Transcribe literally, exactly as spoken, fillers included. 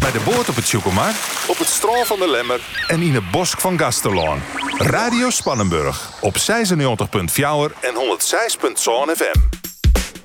Bij de boot op het Tjoekelmar, op het strand van de Lemmer en in het bosk van Gasterlaan. Radio Spannenburg op zesennegentig komma vier en honderdzes komma zeven F M.